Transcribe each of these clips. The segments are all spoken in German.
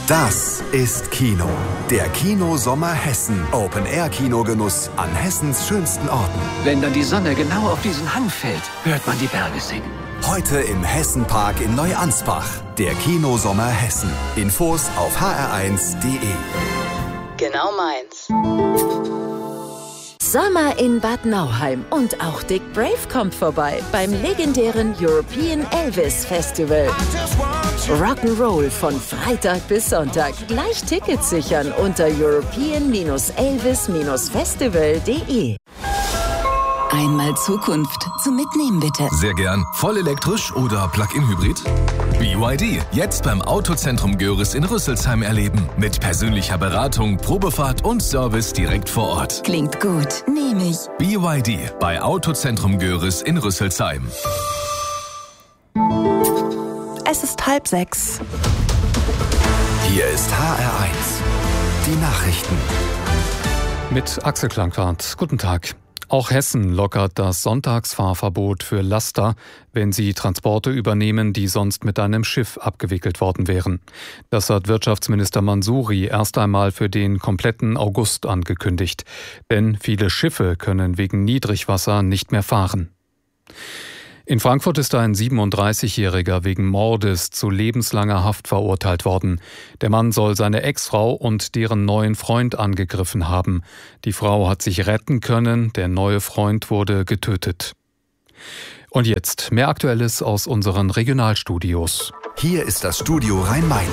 Das ist Kino. Der Kino-Sommer Hessen. Open-Air-Kinogenuss an Hessens schönsten Orten. Wenn dann die Sonne genau auf diesen Hang fällt, hört man die Berge singen. Heute im Hessenpark in Neuansbach. Der Kino-Sommer Hessen. Infos auf hr1.de. Genau meins. Sommer in Bad Nauheim und auch Dick Brave kommt vorbei beim legendären European Elvis Festival. Rock'n'Roll von Freitag bis Sonntag. Gleich Tickets sichern unter european-elvis-festival.de. Einmal Zukunft zum Mitnehmen, bitte. Sehr gern. Voll elektrisch oder Plug-in-Hybrid? BYD. Jetzt beim Autozentrum Görres in Rüsselsheim erleben. Mit persönlicher Beratung, Probefahrt und Service direkt vor Ort. Klingt gut. Nehme ich. BYD bei Autozentrum Görres in Rüsselsheim. Es ist 5:30. Hier ist HR1. Die Nachrichten. Mit Axel Klangquart. Guten Tag. Auch Hessen lockert das Sonntagsfahrverbot für Laster, wenn sie Transporte übernehmen, die sonst mit einem Schiff abgewickelt worden wären. Das hat Wirtschaftsminister Mansouri erst einmal für den kompletten August angekündigt. Denn viele Schiffe können wegen Niedrigwasser nicht mehr fahren. In Frankfurt ist ein 37-Jähriger wegen Mordes zu lebenslanger Haft verurteilt worden. Der Mann soll seine Ex-Frau und deren neuen Freund angegriffen haben. Die Frau hat sich retten können, der neue Freund wurde getötet. Und jetzt mehr Aktuelles aus unseren Regionalstudios. Hier ist das Studio Rhein-Main.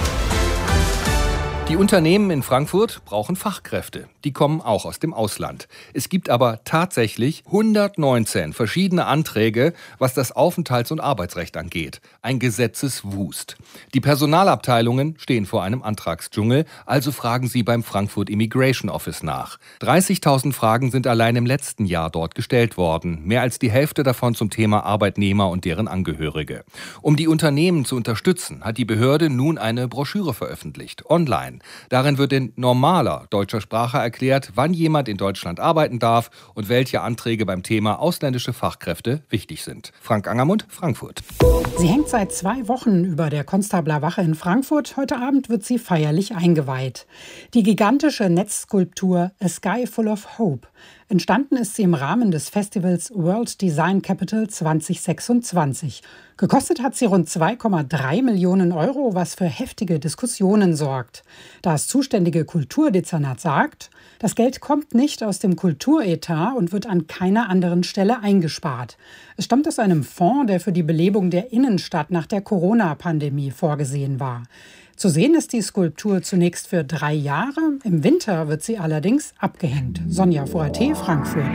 Die Unternehmen in Frankfurt brauchen Fachkräfte. Die kommen auch aus dem Ausland. Es gibt aber tatsächlich 119 verschiedene Anträge, was das Aufenthalts- und Arbeitsrecht angeht. Ein Gesetzeswust. Die Personalabteilungen stehen vor einem Antragsdschungel, also fragen sie beim Frankfurt Immigration Office nach. 30.000 Fragen sind allein im letzten Jahr dort gestellt worden. Mehr als die Hälfte davon zum Thema Arbeitnehmer und deren Angehörige. Um die Unternehmen zu unterstützen, hat die Behörde nun eine Broschüre veröffentlicht, online. Darin wird in normaler deutscher Sprache erklärt, wann jemand in Deutschland arbeiten darf und welche Anträge beim Thema ausländische Fachkräfte wichtig sind. Frank Angermund, Frankfurt. Sie hängt seit 2 Wochen über der Konstablerwache in Frankfurt. Heute Abend wird sie feierlich eingeweiht. Die gigantische Netzskulptur A Sky Full of Hope. Entstanden ist sie im Rahmen des Festivals World Design Capital 2026. Gekostet hat sie rund 2,3 Millionen Euro, was für heftige Diskussionen sorgt. Das zuständige Kulturdezernat sagt, das Geld kommt nicht aus dem Kulturetat und wird an keiner anderen Stelle eingespart. Es stammt aus einem Fonds, der für die Belebung der Innenstadt nach der Corona-Pandemie vorgesehen war. Zu sehen ist die Skulptur zunächst für 3 Jahre. Im Winter wird sie allerdings abgehängt. Sonja Fourté, Frankfurt.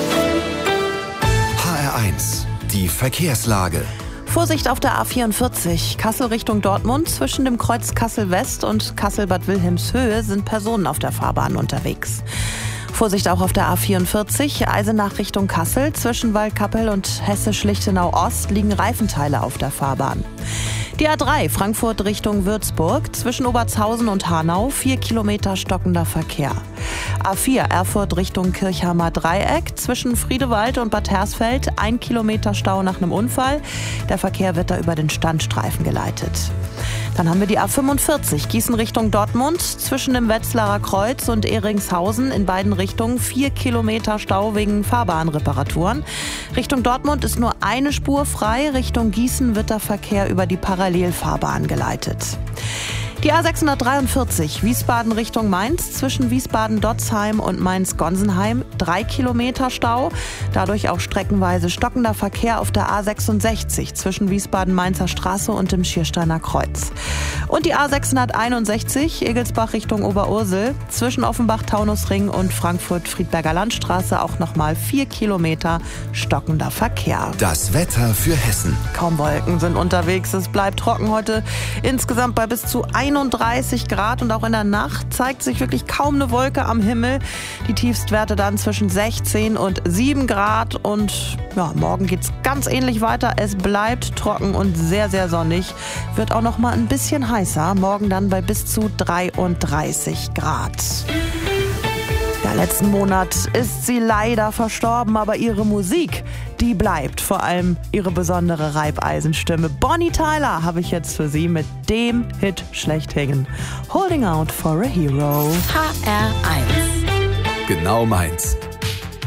HR1. Die Verkehrslage. Vorsicht auf der A44, Kassel Richtung Dortmund. Zwischen dem Kreuz Kassel-West und Kassel-Bad Wilhelmshöhe sind Personen auf der Fahrbahn unterwegs. Vorsicht auch auf der A44, Eisenach Richtung Kassel. Zwischen Waldkappel und Hessisch-Lichtenau-Ost liegen Reifenteile auf der Fahrbahn. Die A3 Frankfurt Richtung Würzburg, zwischen Obertshausen und Hanau 4 Kilometer stockender Verkehr. A4 Erfurt Richtung Kirchheimer Dreieck, zwischen Friedewald und Bad Hersfeld 1 Kilometer Stau nach einem Unfall. Der Verkehr wird da über den Standstreifen geleitet. Dann haben wir die A45 Gießen Richtung Dortmund, zwischen dem Wetzlarer Kreuz und Ehringshausen in beiden Richtungen 4 Kilometer Stau wegen Fahrbahnreparaturen. Richtung Dortmund ist nur eine Spur frei, Richtung Gießen wird der Verkehr über die Parallelfahrbahn geleitet. Die A643 Wiesbaden Richtung Mainz, zwischen Wiesbaden-Dotzheim und Mainz-Gonsenheim 3 Kilometer Stau. Dadurch auch streckenweise stockender Verkehr auf der A66 zwischen Wiesbaden-Mainzer Straße und dem Schiersteiner Kreuz. Und die A661 Egelsbach Richtung Oberursel, zwischen Offenbach-Taunusring und Frankfurt-Friedberger Landstraße auch nochmal 4 Kilometer stockender Verkehr. Das Wetter für Hessen. Kaum Wolken sind unterwegs, es bleibt trocken heute insgesamt bei bis zu 31 Grad und auch in der Nacht zeigt sich wirklich kaum eine Wolke am Himmel. Die Tiefstwerte dann zwischen 16 und 7 Grad und ja, morgen geht's ganz ähnlich weiter. Es bleibt trocken und sehr, sehr sonnig. Wird auch noch mal ein bisschen heißer. Morgen dann bei bis zu 33 Grad. Ja, letzten Monat ist sie leider verstorben, aber ihre Musik, die bleibt. Vor allem ihre besondere Reibeisenstimme. Bonnie Tyler habe ich jetzt für Sie mit dem Hit schlechthin. Holding Out for a Hero. HR1. Genau meins.